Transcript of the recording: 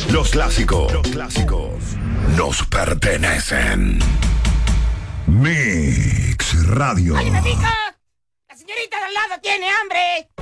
Los clásicos nos pertenecen. Mix Radio. ¡Ay, me pica! ¡La señorita de al lado tiene hambre!